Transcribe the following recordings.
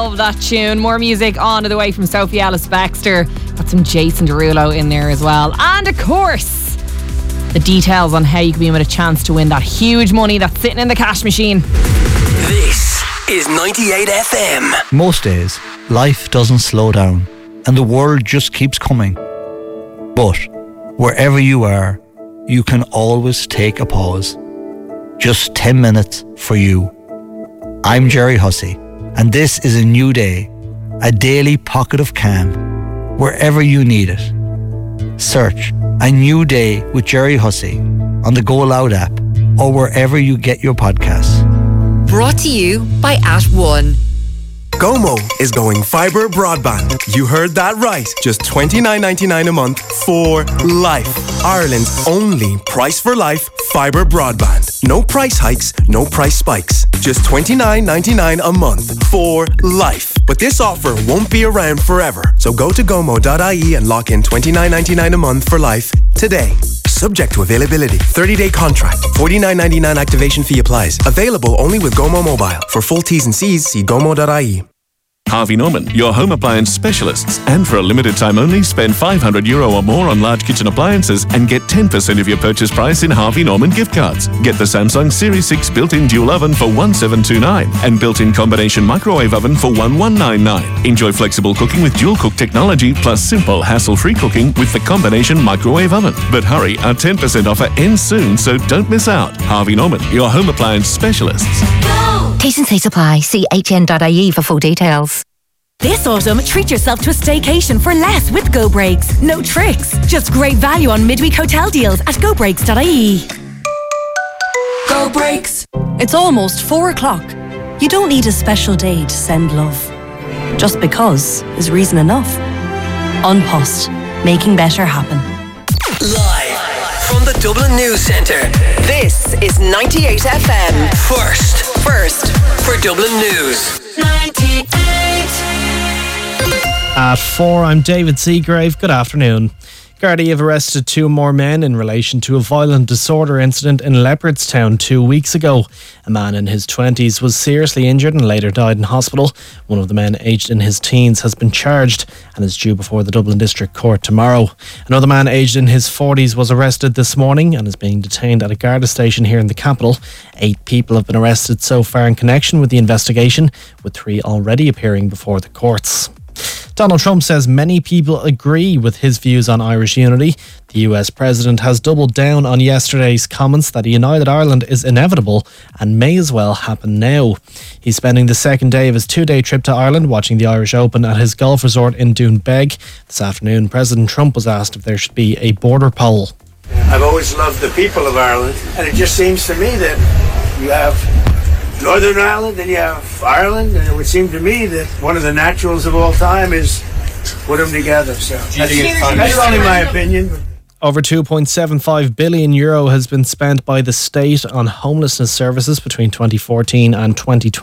love that tune. More music on the way from Sophie Ellis-Bextor. Got some Jason Derulo in there as well. And of course, the details on how you can be in with a chance to win that huge money that's sitting in the cash machine. This is 98 FM. Most days, life doesn't slow down and the world just keeps coming. But wherever you are, you can always take a pause. Just 10 minutes for you. I'm Jerry Hussey, and this is a new day, a daily pocket of calm, wherever you need it. Search A New Day with Jerry Hussey on the Go Loud app or wherever you get your podcasts. Brought to you by @1. Gomo is going fibre broadband. You heard that right. Just $29.99 a month for life. Ireland's only price for life fibre broadband. No price hikes, no price spikes. Just $29.99 a month for life. But this offer won't be around forever. So go to gomo.ie and lock in $29.99 a month for life today. Subject to availability. 30-day contract. $49.99 activation fee applies. Available only with Gomo Mobile. For full T's and C's, see gomo.ie. Harvey Norman, your home appliance specialists. And for a limited time only, spend €500 or more on large kitchen appliances and get 10% of your purchase price in Harvey Norman gift cards. Get the Samsung Series 6 built-in dual oven for $1,729 and built-in combination microwave oven for $1,199. Enjoy flexible cooking with dual cook technology plus simple hassle-free cooking with the combination microwave oven. But hurry, our 10% offer ends soon, so don't miss out. Harvey Norman, your home appliance specialists. T's and C's apply. See hn.ie for full details. This autumn, treat yourself to a staycation for less with Go Breaks. No tricks, just great value on midweek hotel deals at gobreaks.ie. Go Breaks. It's almost 4 o'clock. You don't need a special day to send love. Just because is reason enough. An Post, making better happen. Live from the Dublin News Centre. This is 98 FM. First for Dublin News. 98. At 4, I'm David Seagrave. Good afternoon. Gardaí have arrested 2 more men in relation to a violent disorder incident in Leopardstown 2 weeks ago. A man in his 20s was seriously injured and later died in hospital. One of the men, aged in his teens, has been charged and is due before the Dublin District Court tomorrow. Another man aged in his 40s was arrested this morning and is being detained at a Garda station here in the capital. 8 people have been arrested so far in connection with the investigation, with 3 already appearing before the courts. Donald Trump says many people agree with his views on Irish unity. The US president has doubled down on yesterday's comments that a united Ireland is inevitable and may as well happen now. He's spending the second day of his 2-day trip to Ireland watching the Irish Open at his golf resort in Doonbeg. This afternoon, President Trump was asked if there should be a border poll. I've always loved the people of Ireland, and it just seems to me that you have Northern Ireland and you have Ireland, and it would seem to me that one of the naturals of all time is put them together. So that's only my opinion. Over €2.75 billion has been spent by the state on homelessness services between 2014 and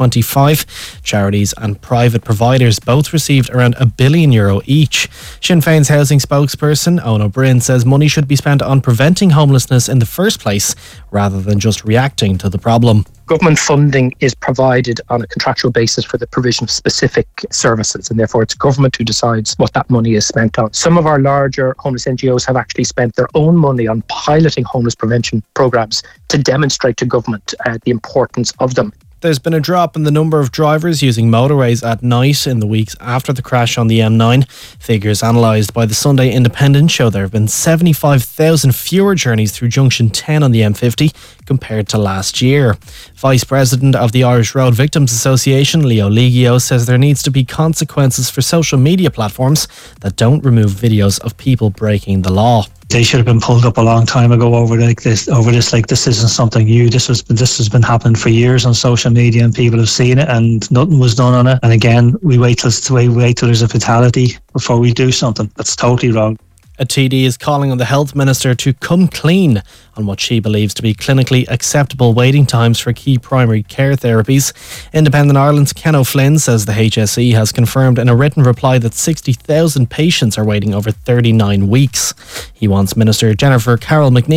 2025. Charities and private providers both received around €1 billion each. Sinn Féin's housing spokesperson, Owen O'Brien, says money should be spent on preventing homelessness in the first place rather than just reacting to the problem. Government funding is provided on a contractual basis for the provision of specific services, and therefore it's government who decides what that money is spent on. Some of our larger homeless NGOs have actually spent their own money on piloting homeless prevention programmes to demonstrate to government the importance of them. There's been a drop in the number of drivers using motorways at night in the weeks after the crash on the M9. Figures analysed by the Sunday Independent show there have been 75,000 fewer journeys through Junction 10 on the M50 compared to last year. Vice President of the Irish Road Victims Association, Leo Ligio, says there needs to be consequences for social media platforms that don't remove videos of people breaking the law. They should have been pulled up a long time ago over this. Like, this isn't something new. This has been happening for years on social media, and people have seen it, and nothing was done on it. And again, we wait till there's a fatality before we do something. That's totally wrong. A TD is calling on the Health Minister to come clean on what she believes to be clinically acceptable waiting times for key primary care therapies. Independent Ireland's Ken O'Flynn says the HSE has confirmed in a written reply that 60,000 patients are waiting over 39 weeks. He wants Minister Jennifer Carroll McNeil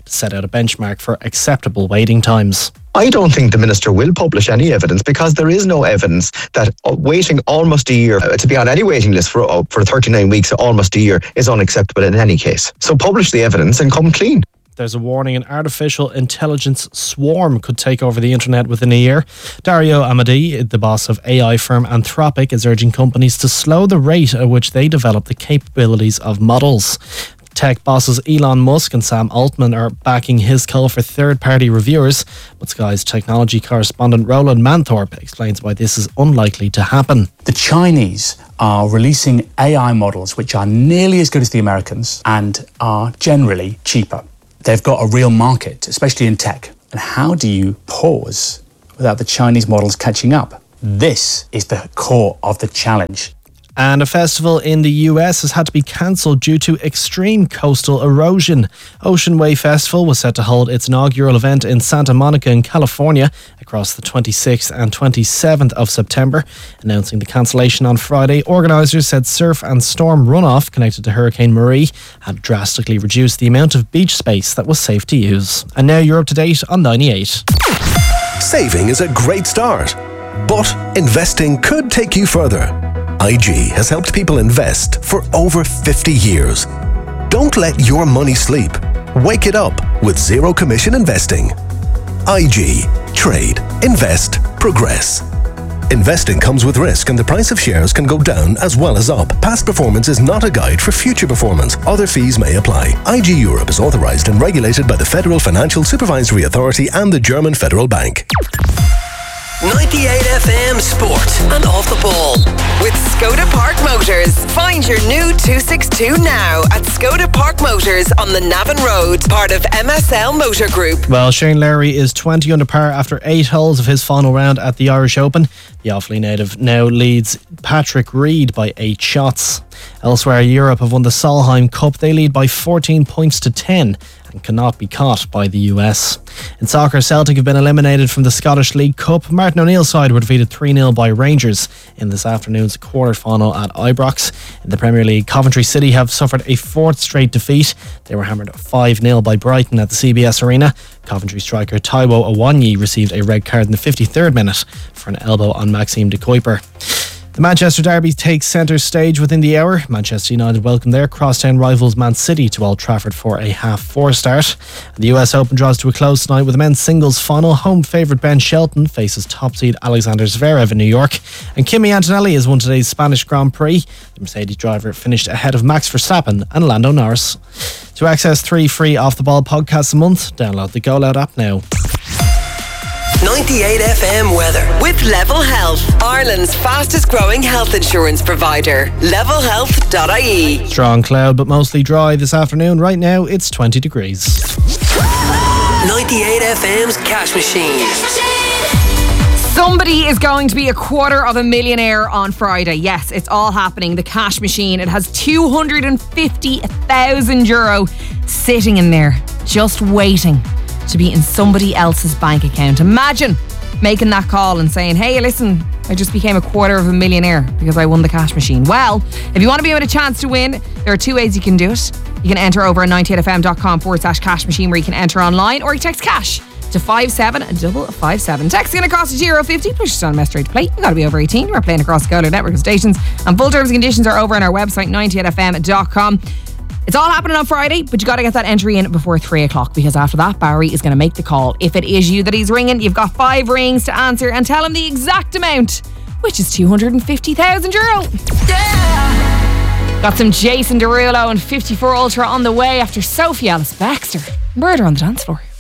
to set out a benchmark for acceptable waiting times. I don't think the Minister will publish any evidence because there is no evidence that waiting almost a year to be on any waiting list for 39 weeks, almost a year, is unacceptable in any case. So publish the evidence and come clean. There's a warning an artificial intelligence swarm could take over the internet within a year. Dario Amodei, the boss of AI firm Anthropic, is urging companies to slow the rate at which they develop the capabilities of models. Tech bosses Elon Musk and Sam Altman are backing his call for third-party reviewers, but Sky's technology correspondent Roland Manthorpe explains why this is unlikely to happen. The Chinese are releasing AI models which are nearly as good as the Americans and are generally cheaper. They've got a real market, especially in tech. And how do you pause without the Chinese models catching up? This is the core of the challenge. And a festival in the US has had to be cancelled due to extreme coastal erosion. Ocean Wave Festival was set to hold its inaugural event in Santa Monica in California across the 26th and 27th of September. Announcing the cancellation on Friday, organisers said surf and storm runoff connected to Hurricane Marie had drastically reduced the amount of beach space that was safe to use. And now you're up to date on 98. Saving is a great start, but investing could take you further. IG has helped people invest for over 50 years. Don't let your money sleep. Wake it up with zero commission investing. IG. Trade. Invest. Progress. Investing comes with risk and the price of shares can go down as well as up. Past performance is not a guide for future performance. Other fees may apply. IG Europe is authorised and regulated by the Federal Financial Supervisory Authority and the German Federal Bank. 98 FM Sport and Off the Ball with Skoda Park Motors. Find your new 262 now at Skoda Park Motors on the Navan Road, part of MSL Motor Group. Well, Shane Lowry is 20 under par after 8 holes of his final round at the Irish Open. The Offaly native now leads Patrick Reed by 8 shots. Elsewhere, Europe have won the Solheim Cup. They lead by 14 points to 10 and cannot be caught by the US. In soccer, Celtic have been eliminated from the Scottish League Cup. Martin O'Neill's side were defeated 3-0 by Rangers in this afternoon's quarter-final at Ibrox. In the Premier League, Coventry City have suffered a 4th straight defeat. They were hammered 5-0 by Brighton at the CBS Arena. Coventry striker Taiwo Awoniyi received a red card in the 53rd minute for an elbow on Maxime de Kuiper. The Manchester Derby takes centre stage within the hour. Manchester United welcome their crosstown rivals Man City to Old Trafford for a 4:30 start. And the US Open draws to a close tonight with the men's singles final. Home favourite Ben Shelton faces top seed Alexander Zverev in New York. And Kimi Antonelli has won today's Spanish Grand Prix. The Mercedes driver finished ahead of Max Verstappen and Lando Norris. To access 3 free Off the Ball podcasts a month, download the Go Loud app now. 98 FM weather with Level Health, Ireland's fastest growing health insurance provider. Levelhealth.ie. Strong cloud but mostly dry this afternoon. Right now it's 20 degrees. 98 FM's Cash Machine. Somebody is going to be a quarter of a millionaire on Friday. Yes, it's all happening. The Cash Machine. It has €250,000 sitting in there, just waiting to be in somebody else's bank account. Imagine making that call and saying, hey, listen, I just became a quarter of a millionaire because I won the Cash Machine. Well, if you want to be with a chance to win, there are 2 ways you can do it. You can enter over at 98fm.com/cash machine, where you can enter online, or you text cash to 57557. Text is going to cost you €0.50. Push it on mess straight to play. You've got to be over 18. We're playing across the Go Loud network of stations, and full terms and conditions are over on our website 98fm.com. It's all happening on Friday, but you got to get that entry in before 3 o'clock, because after that, Barry is going to make the call. If it is you that he's ringing, you've got 5 rings to answer and tell him the exact amount, which is €250,000. Yeah! Got some Jason Derulo and 54 Ultra on the way after Sophie Ellis Baxter. Murder on the dance floor.